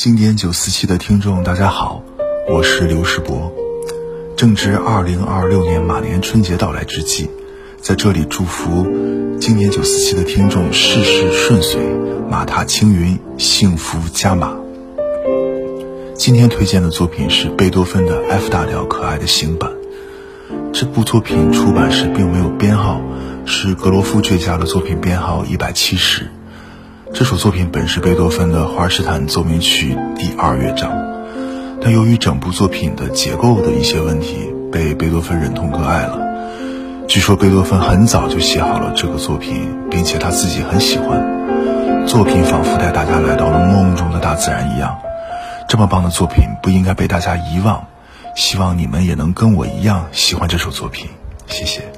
经典947的听众大家好，我是刘世博。正值2026年马年春节到来之际，在这里祝福经典947的听众事事顺遂，马踏青云，幸福加码。今天推荐的作品是贝多芬的 F 大调可爱的行版。这部作品出版时并没有编号，是格罗夫最佳的作品编号170。这首作品本是贝多芬的华尔施坦奏鸣曲第2乐章，但由于整部作品的结构的一些问题，被贝多芬忍痛割爱了。据说贝多芬很早就写好了这个作品，并且他自己很喜欢。作品仿佛带大家来到了梦中的大自然一样，这么棒的作品不应该被大家遗忘。希望你们也能跟我一样喜欢这首作品，谢谢。